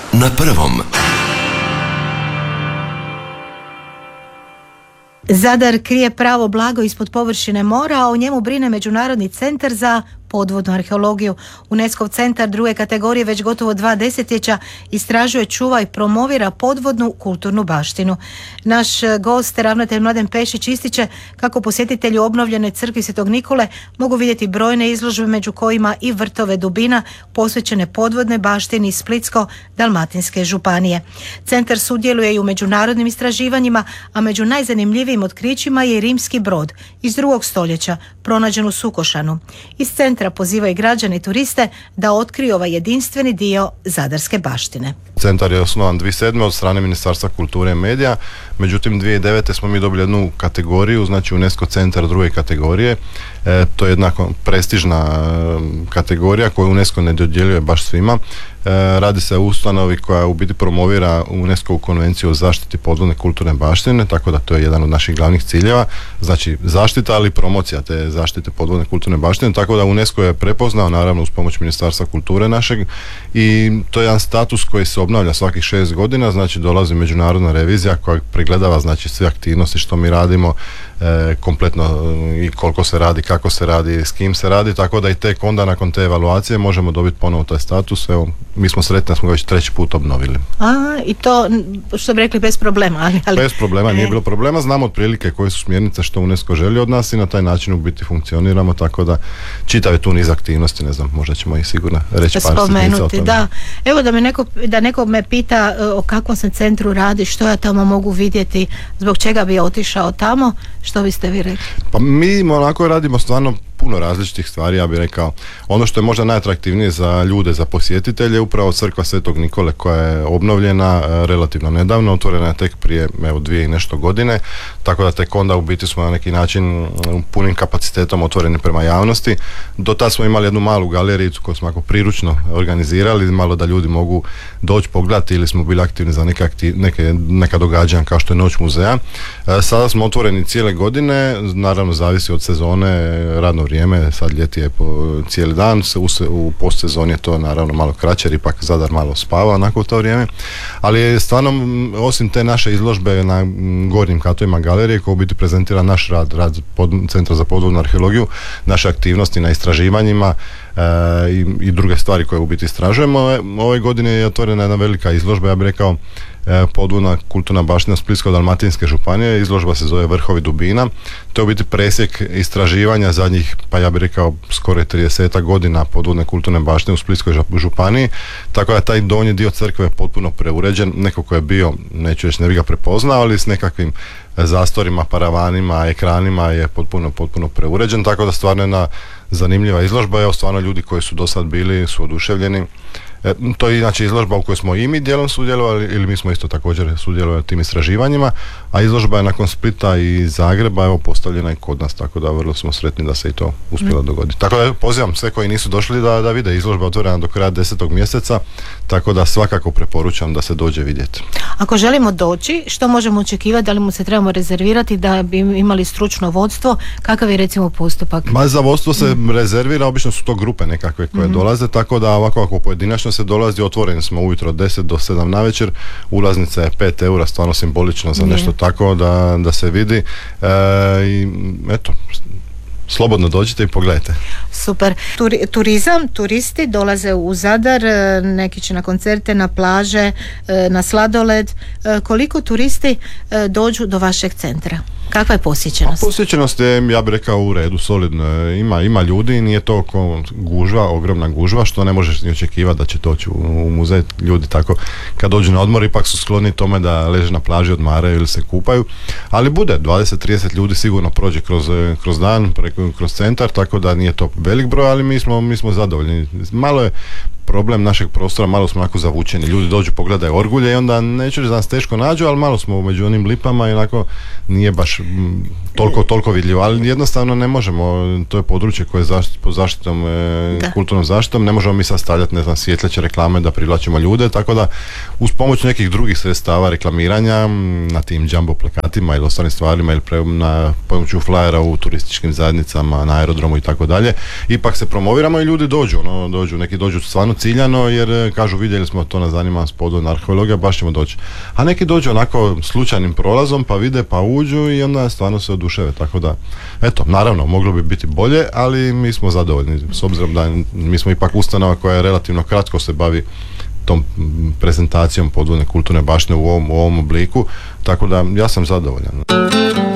na prvom. Zadar krije pravo blago ispod površine mora, a o njemu brine Međunarodni centar za podvodnu arheologiju. UNESCO centar druge kategorije već gotovo 2 desetljeća istražuje, čuva i promovira podvodnu kulturnu baštinu. Naš gost, ravnatelj Mladen Pešić, ističe kako posjetitelji obnovljene crkvi Svetog Nikole mogu vidjeti brojne izložbe, među kojima i vrtove dubina posvećene podvodnoj baštini iz Splitsko-dalmatinske županije. Centar sudjeluje i u međunarodnim istraživanjima, a među najzanimljivijim otkrićima je i rimski brod iz 2. stoljeća, pronađen u Sukošanu. Iz centra poziva i građane i turiste da otkriju ovaj jedinstveni dio zadarske baštine. Centar je osnovan 2007. od strane Ministarstva kulture i medija, međutim 2009. smo mi dobili jednu kategoriju, znači UNESCO centar druge kategorije. To je jedna prestižna kategorija koju UNESCO ne dodjeljuje baš svima. Radi se o ustanovi koja u biti promovira UNESCO konvenciju o zaštiti podvodne kulturne baštine, tako da to je jedan od naših glavnih ciljeva, znači zaštita, ali i promocija te zaštite podvodne kulturne baštine, tako da UNESCO je prepoznao, naravno uz pomoć Ministarstva kulture našeg, i to je jedan status koji se obnavlja svakih 6 godina, znači dolazi međunarodna revizija koja pregledava znači sve aktivnosti što mi radimo, kompletno i koliko se radi, kako se radi, s kim se radi, tako da i tek onda nakon te evaluacije možemo dobiti ponovo taj status. Evo, mi smo sretni da smo ga već 3. put obnovili. I to, što bi rekli, bez problema. Ali... Bez problema, nije bilo problema, znamo otprilike koje su smjernice što UNESCO želi od nas i na taj način u biti funkcioniramo, tako da čitav je tu niz aktivnosti, ne znam, možda ćemo i sigurno reći par sitnica o tome. Da. Evo da neko me pita o kakvom se centru radi, što ja tamo mogu vidjeti, zbog čega bi otišao tamo, što biste vi rekli? Pa mi onako radimo stvarno puno različitih stvari, ja bih rekao. Ono što je možda najatraktivnije za ljude, za posjetitelje, je upravo crkva Svetog Nikole koja je obnovljena relativno nedavno, otvorena je tek prije 2 i nešto godine, tako da tek onda u biti smo na neki način punim kapacitetom otvoreni prema javnosti. Do tada smo imali jednu malu galerijicu koju smo ako priručno organizirali, malo da ljudi mogu doći pogledati, ili smo bili aktivni za neka događanja kao što je Noć muzeja. Sada smo otvoreni cijele godine, naravno zavisi od sezone, radno vrijeme, sad ljeti je po cijeli dan, u postsezoni je to naravno malo kraće, jer ipak Zadar malo spava onako u to vrijeme, ali je stvarno, osim te naše izložbe na gornjim katovima galerije koja u biti prezentira naš rad Centra za podvodnu arheologiju, naše aktivnosti na istraživanjima i druge stvari koje u biti istražujemo. Ove godine je otvorena jedna velika izložba, ja bih rekao, podvodna kulturna baština Splitsko-dalmatinske županije. Izložba se zove Vrhovi dubina. To je u biti presjek istraživanja zadnjih, pa ja bih rekao, skoro 30 godina podvodne kulturne baštine u Splitskoj županiji, tako da taj donji dio crkve je potpuno preuređen. Neko ko je bio, neću reći, ne bi ga prepoznao, ali s nekakvim zastorima, paravanima, ekranima je potpuno preuređen, tako da stvarno jedna zanimljiva izložba. Evo, stvarno ljudi koji su do sad bili su oduševljeni. To je inače izložba u kojoj smo i mi dijelom sudjelovali, ili mi smo isto također sudjelovali u tim istraživanjima, a izložba je nakon Splita i Zagreba evo postavljena i kod nas, tako da vrlo smo sretni da se i to uspjelo dogoditi. Tako da pozivam sve koji nisu došli da vide, izložba otvorena do kraja 10. mjeseca, tako da svakako preporučam da se dođe vidjeti. Ako želimo doći, što možemo očekivati, da li mu se trebamo rezervirati da bi imali stručno vodstvo, kakav je recimo postupak? Za vodstvo se rezervira, obično su to grupe nekakve koje dolaze, tako da ovako ako pojedinačno se dolazi, otvoreni smo ujutro od 10 do 7 navečer, ulaznica je 5 eura, stvarno simbolično za nešto tako da se vidi, i eto, slobodno dođite i pogledajte. Super. Turizam, turisti dolaze u Zadar, neki će na koncerte, na plaže, na sladoled. Koliko turisti dođu do vašeg centra? Kakva je posjećenost? Posjećenost je, ja bih rekao, u redu, solidno. Ima ljudi, nije to gužva, ogromna gužva, što ne možeš ni očekivati da će doći u muzej. Ljudi tako, kad dođu na odmor, ipak su skloni tome da leže na plaži, odmaraju ili se kupaju. Ali bude, 20-30 ljudi sigurno prođe kroz dan, kroz centar, tako da nije to velik broj, ali mi smo zadovoljni. Malo je problem našeg prostora, malo smo onako zavučeni. Ljudi dođu, pogledaju orgulje i onda neću da nas teško nađu, ali malo smo među onim lipama i onako nije baš toliko vidljivo, ali jednostavno ne možemo, to je područje koje je pod zaštitom, kulturnom zaštitom, ne možemo mi sad stavljati, ne znam, svjetleće reklame da privlačimo ljude, tako da uz pomoć nekih drugih sredstava reklamiranja na tim jumbo plakatima ili ostalim stvarima ili na pomoću flyera u turističkim zajednicama, na aerodromu i tako dalje, ipak se promoviramo i ljudi dođu, neki dođu stvarno ciljano jer kažu vidjeli smo to, nas zanima nas podvodna arheologija, baš ćemo doći. A neki dođu onako slučajnim prolazom pa vide pa uđu i onda stvarno se oduševe, tako da eto, naravno moglo bi biti bolje, ali mi smo zadovoljni s obzirom da mi smo ipak ustanova koja je relativno kratko se bavi tom prezentacijom podvodne kulturne baštine u ovom obliku, tako da ja sam zadovoljan.